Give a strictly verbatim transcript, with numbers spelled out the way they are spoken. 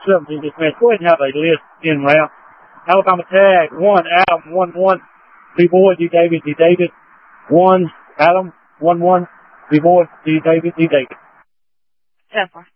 seventeen dismissed. Go ahead and have a list in route. Alabama tag, one, Adam, one, one. B-boy, D. David, D. David. One, Adam, one, one. B-boy, D. David, D. David. ten four.